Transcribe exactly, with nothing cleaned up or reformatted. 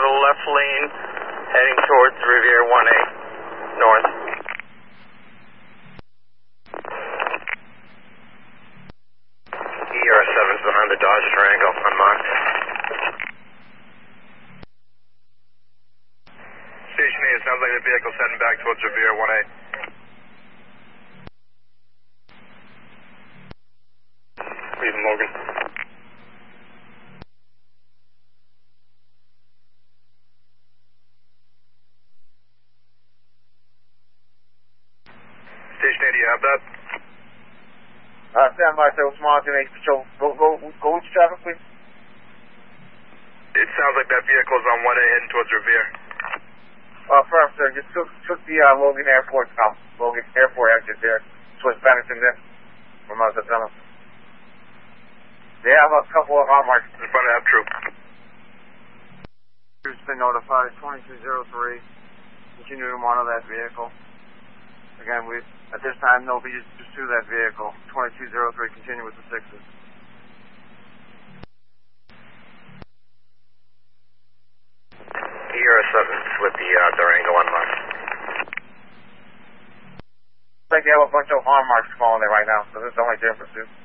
the left lane, heading towards Riviera one A, north. E R seven's behind the Dodge Durango, unmarked. Station eight, it sounds like the vehicle's heading back towards Riviera one A. Leaving Logan. Station eight, do you have that? Uh, stand by, sir. Washington eight Patrol. Go, go, go with traffic, please. It sounds like that vehicle's on one A heading towards Riviera. Uh, first, sir, just took, took the uh, Logan Airport, um, Logan Airport exit there. Towards Bennington there. From out the tunnel. They have a couple of hot marks. In front of that troop. It's been notified. twenty-two oh three. Continue to monitor that vehicle. Again, we at this time, no, we just pursue that vehicle. twenty-two oh three, continue with the sixes. E R seven's with the uh, Durango unmarked. I think they have a bunch of arm marks falling there right now, so this is only there in pursuit.